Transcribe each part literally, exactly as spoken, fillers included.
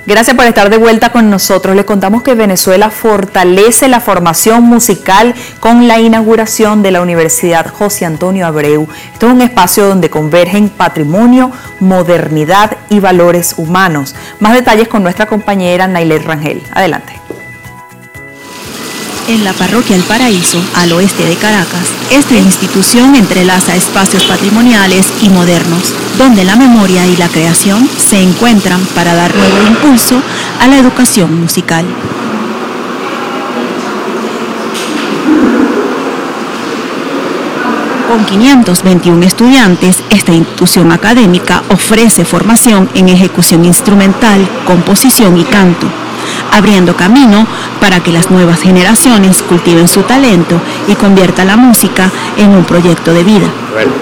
Gracias por estar de vuelta con nosotros. Les contamos que Venezuela fortalece la formación musical con la inauguración de la Universidad José Antonio Abreu. Esto es un espacio donde convergen patrimonio, modernidad y valores humanos. Más detalles con nuestra compañera Nailet Rangel. Adelante. En la parroquia El Paraíso, al oeste de Caracas, esta institución entrelaza espacios patrimoniales y modernos, donde la memoria y la creación se encuentran para dar nuevo impulso a la educación musical. Con quinientos veintiún estudiantes, esta institución académica ofrece formación en ejecución instrumental, composición y canto, abriendo camino para que las nuevas generaciones cultiven su talento y convierta la música en un proyecto de vida.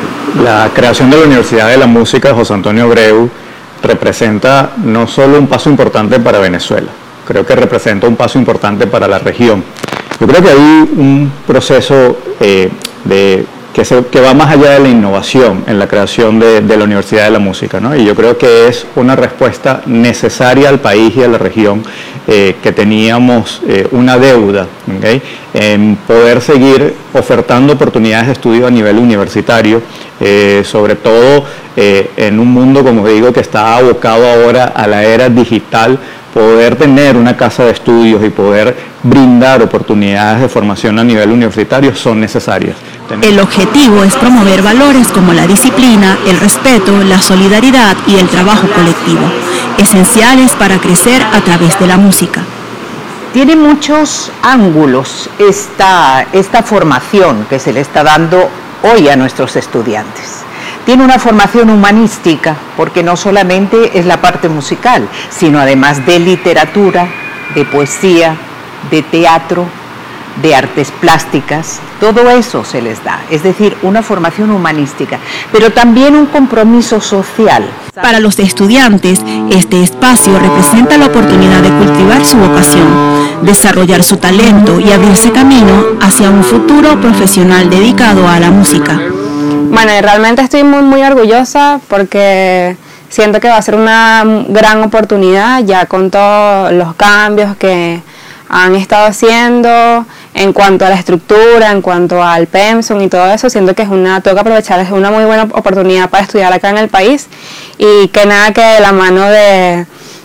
La creación de la Universidad de la Música José Antonio Abreu representa no solo un paso importante para Venezuela, creo que representa un paso importante para la región. Yo creo que hay un proceso eh, de Que, se, que va más allá de la innovación en la creación de, de la Universidad de la Música, ¿no? Y yo creo que es una respuesta necesaria al país y a la región, eh, que teníamos eh, una deuda, ¿okay?, en poder seguir ofertando oportunidades de estudio a nivel universitario, eh, sobre todo eh, en un mundo, como digo, que está abocado ahora a la era digital. Poder tener una casa de estudios y poder brindar oportunidades de formación a nivel universitario son necesarias. El objetivo es promover valores como la disciplina, el respeto, la solidaridad y el trabajo colectivo, esenciales para crecer a través de la música. Tiene muchos ángulos esta, esta formación que se le está dando hoy a nuestros estudiantes. Tiene una formación humanística, porque no solamente es la parte musical, sino además de literatura, de poesía, de teatro, de artes plásticas, todo eso se les da, es decir, una formación humanística, pero también un compromiso social. Para los estudiantes, este espacio representa la oportunidad de cultivar su vocación, desarrollar su talento y abrirse camino hacia un futuro profesional dedicado a la música. Bueno, realmente estoy muy, muy orgullosa porque siento que va a ser una gran oportunidad ya con todos los cambios que han estado haciendo en cuanto a la estructura, en cuanto al pensum y todo eso. Siento que es una, tengo que aprovechar, es una muy buena oportunidad para estudiar acá en el país y que nada que de la mano de,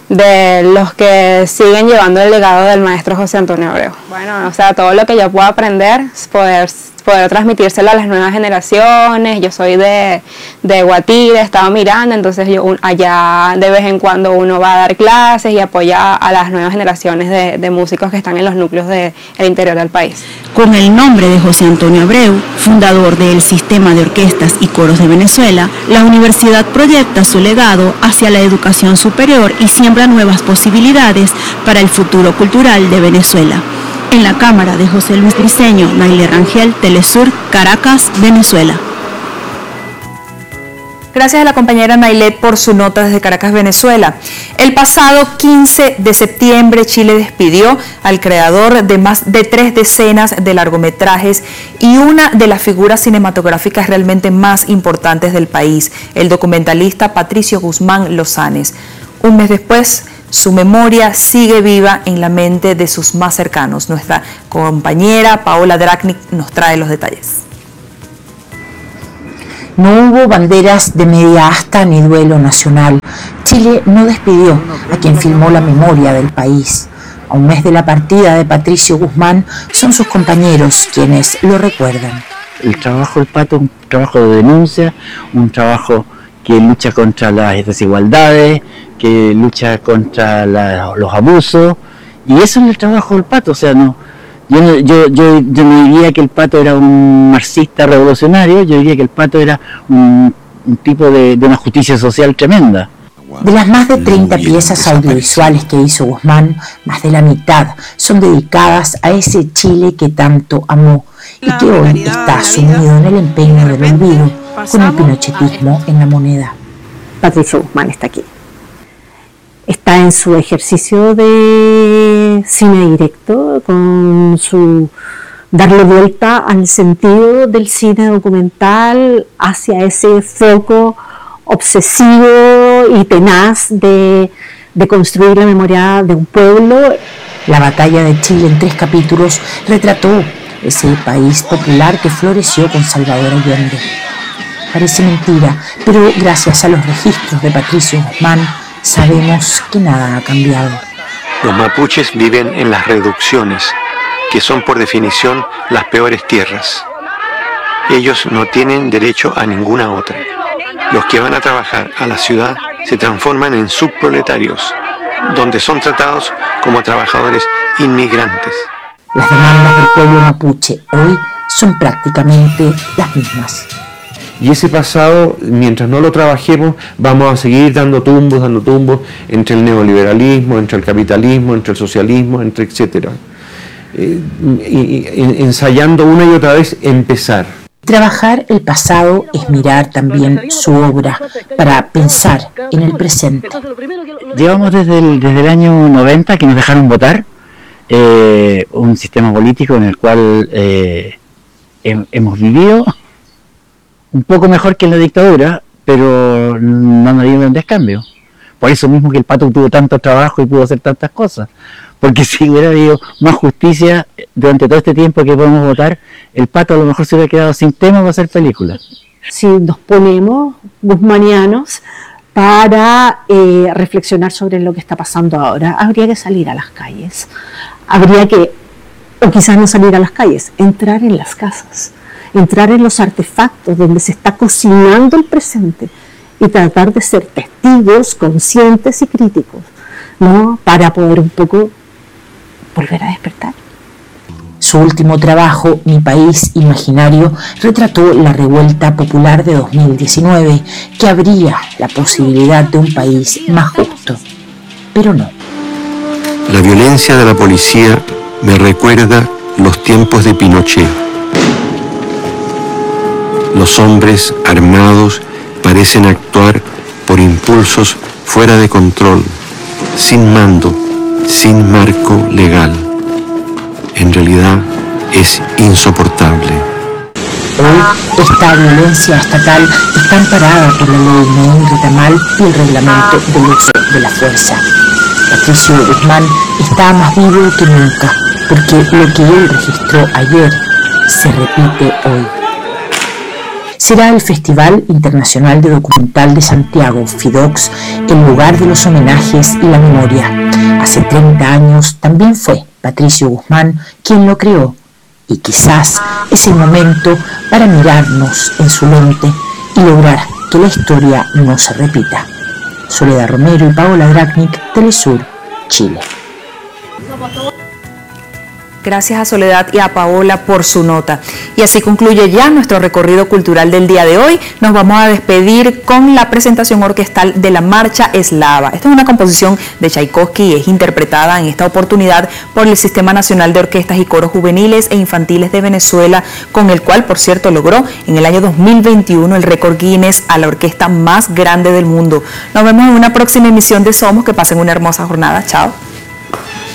de los que siguen llevando el legado del maestro José Antonio Abreu. Bueno, o sea, todo lo que yo pueda aprender, poder poder transmitírselo a las nuevas generaciones. Yo soy de, de Guatire, estaba mirando, entonces yo allá de vez en cuando uno va a dar clases y apoya a las nuevas generaciones de, de músicos que están en los núcleos del interior del país. Con el nombre de José Antonio Abreu, fundador del Sistema de Orquestas y Coros de Venezuela, la universidad proyecta su legado hacia la educación superior y siembra nuevas posibilidades para el futuro cultural de Venezuela. En la cámara de José Luis Briceño, Nailet Rangel, Telesur, Caracas, Venezuela. Gracias a la compañera Nailet por su nota desde Caracas, Venezuela. El pasado quince de septiembre, Chile despidió al creador de más de tres decenas de largometrajes y una de las figuras cinematográficas realmente más importantes del país, el documentalista Patricio Guzmán Lozanes. Un mes después, su memoria sigue viva en la mente de sus más cercanos. Nuestra compañera Paola Dracnik nos trae los detalles. No hubo banderas de media asta ni duelo nacional. Chile no despidió a quien filmó la memoria del país. A un mes de la partida de Patricio Guzmán, son sus compañeros quienes lo recuerdan. El trabajo del Pato, un trabajo de denuncia, un trabajo que lucha contra las desigualdades, que lucha contra la, los abusos, y eso es el trabajo del Pato. O sea, no, yo, yo, yo, yo no diría que el Pato era un marxista revolucionario, yo diría que el Pato era un, un tipo de, de una justicia social tremenda. De las más de treinta piezas audiovisuales que hizo Guzmán, más de la mitad son dedicadas a ese Chile que tanto amó y que hoy está sumido en el empeño del olvido, con el pinochetismo en la moneda. Patricio Guzmán está aquí. Está en su ejercicio de cine directo, con su darle vuelta al sentido del cine documental hacia ese foco obsesivo y tenaz de de construir la memoria de un pueblo. La batalla de Chile en tres capítulos retrató ese país popular que floreció con Salvador Allende. Parece mentira, pero gracias a los registros de Patricio Guzmán sabemos que nada ha cambiado. Los mapuches viven en las reducciones, que son por definición las peores tierras. Ellos no tienen derecho a ninguna otra. Los que van a trabajar a la ciudad se transforman en subproletarios, donde son tratados como trabajadores inmigrantes. Las demandas del pueblo mapuche hoy son prácticamente las mismas. Y ese pasado, mientras no lo trabajemos, vamos a seguir dando tumbos, dando tumbos entre el neoliberalismo, entre el capitalismo, entre el socialismo, entre etcétera. Eh, y, y, ensayando una y otra vez empezar. Trabajar el pasado es mirar también su obra para pensar en el presente. Llevamos desde el, desde el año noventa que nos dejaron votar eh, un sistema político en el cual eh, he, hemos vivido un poco mejor que en la dictadura, pero no nos dieron descambio. Por eso mismo que el Pato tuvo tanto trabajo y pudo hacer tantas cosas. Porque si hubiera habido más justicia durante todo este tiempo que podemos votar, el Pato a lo mejor se hubiera quedado sin tema para hacer películas. Si nos ponemos guzmanianos para eh, reflexionar sobre lo que está pasando ahora, habría que salir a las calles. Habría que, o quizás no salir a las calles, entrar en las casas, entrar en los artefactos donde se está cocinando el presente y tratar de ser testigos conscientes y críticos, ¿no? Para poder un poco volver a despertar. Su último trabajo, Mi País Imaginario, retrató la revuelta popular de dos mil diecinueve, que abría la posibilidad de un país más justo, pero no. La violencia de la policía me recuerda los tiempos de Pinochet. Los hombres armados parecen actuar por impulsos fuera de control, sin mando, sin marco legal. En realidad es insoportable. Hoy esta violencia estatal está amparada por la ley Meín Retamal y el reglamento del uso de la fuerza. Patricio Guzmán está más vivo que nunca, porque lo que él registró ayer se repite hoy. Será el Festival Internacional de Documental de Santiago, FIDOX, el lugar de los homenajes y la memoria. Hace treinta años también fue Patricio Guzmán quien lo creó, y quizás es el momento para mirarnos en su lente y lograr que la historia no se repita. Soledad Romero y Paola Dragnik, Telesur, Chile. Gracias a Soledad y a Paola por su nota. Y así concluye ya nuestro recorrido cultural del día de hoy. Nos vamos a despedir con la presentación orquestal de la Marcha Eslava. Esta es una composición de Tchaikovsky y es interpretada en esta oportunidad por el Sistema Nacional de Orquestas y Coros Juveniles e Infantiles de Venezuela, con el cual, por cierto, logró en el año dos mil veintiuno el récord Guinness a la orquesta más grande del mundo. Nos vemos en una próxima emisión de Somos. Que pasen una hermosa jornada. Chao.